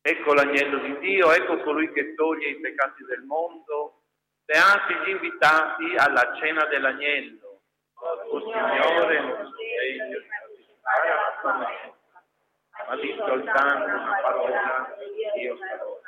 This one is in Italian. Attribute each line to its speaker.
Speaker 1: Ecco l'agnello di Dio, ecco colui che toglie i peccati del mondo. Beati gli invitati alla cena dell'agnello. O Signore, non sei degno di partecipare alla tua messa, ma di soltanto una parola, io sarò